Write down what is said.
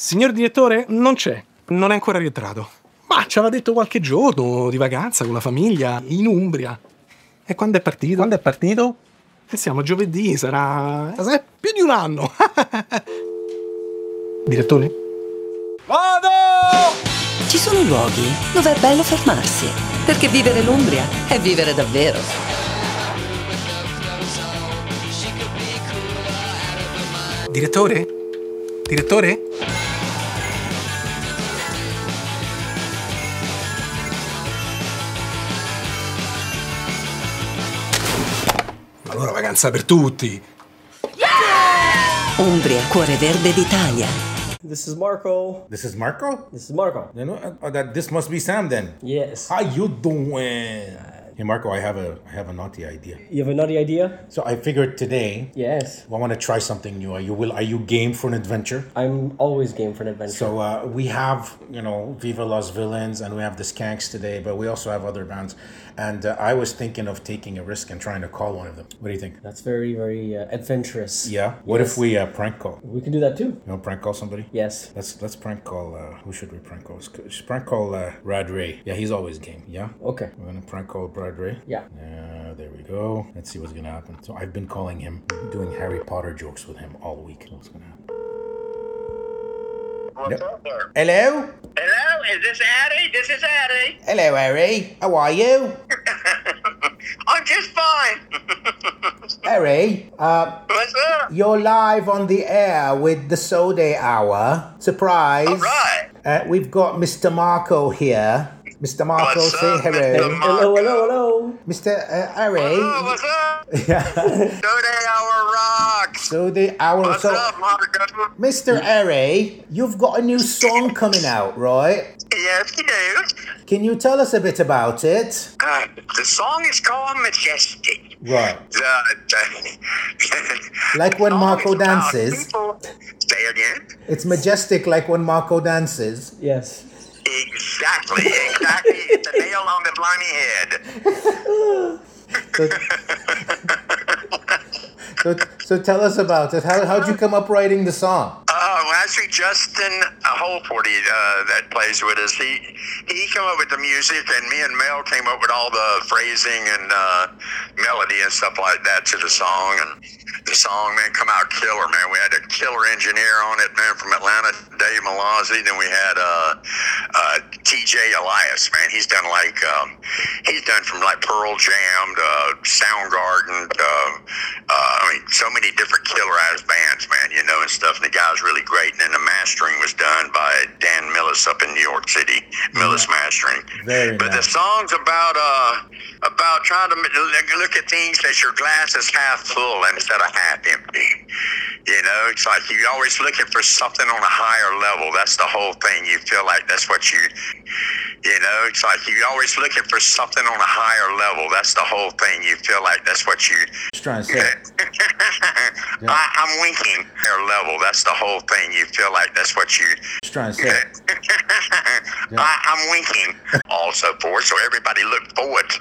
Signor direttore, non c'è. Non è ancora rientrato. Ma ci aveva detto qualche giorno di vacanza con la famiglia in Umbria. E quando è partito? Quando è partito? Siamo a giovedì, sarà più di un anno. Direttore? Vado! Ci sono luoghi dove è bello fermarsi, perché vivere l'Umbria è vivere davvero. Direttore? Direttore? Allora vacanza per tutti. Umbria, cuore verde d'Italia. This is Marco. This is Marco? This is Marco. This must be Sam then. Yes. How you doing? Hey Marco, I have a naughty idea. You have a nutty idea? So I figured today, Yes. I want to try something new. Are you game for an adventure? I'm always game for an adventure. So we have, Viva Los Villains, and we have the Skanks today, but we also have other bands. And I was thinking of taking a risk and trying to call one of them. What do you think? That's very, very adventurous. Yeah. What if we prank call? We can do that too. Prank call somebody? Yes. Let's prank call. Who should we prank call? Let's prank call Brad Ray. Yeah, he's always game. Yeah. Okay. We're gonna prank call Brad Ray. Yeah. There we go. Let's see what's gonna happen. So I've been calling him, doing Harry Potter jokes with him all week. What's gonna happen? What's up there? Hello? Hello, is this Addie? This is Addie. Hello, Harry. How are you? I'm just fine. Harry, What's up? you're live on the air with the Soda Hour. Surprise. All right. We've got Mr. Marco here. Mr. Marco, What's say up, hello. Mr. Marco? Hello. Mr. Harry. Oh, what's up? Yeah. Soda Hour rocks. Soda Hour. What's So, up, Marco? Mr. Harry, you've got a new song coming out, right? Yes, you do. Can you tell us a bit about it? The song is called Majestic. Right. The Like when song Marco is about dances. people- Say again? It's majestic like when Marco dances. Yes. Exactly. It's a nail on the blimey head. So tell us about it. How'd you come up writing the song? Well, actually, Justin Holforty that plays with us, he came up with the music, and me and Mel came up with all the phrasing and melody and stuff like that to the song. And the song, man, come out killer, man. We had a killer engineer on it, man, from Atlanta, Dave Malazzi. Then we had TJ Elias, man. He's done from Pearl Jam to Soundgarden to, so many different killer ass bands, man, and stuff. And the guy's really great. And then the mastering was done by Dan Millis up in New York City, Millis Mastering. Very But nice. the song's about trying to look at things that your glass is half full instead of half empty. It's like you're always looking for something on a higher level. That's the whole thing. You feel like that's what it's like you're always looking for something on a higher level. That's the whole thing. You feel like that's what you... Just trying to say. I'm winking. Higher level. That's the whole thing. You feel like that's what you... Just trying to say. I'm winking also for it, so everybody look forward to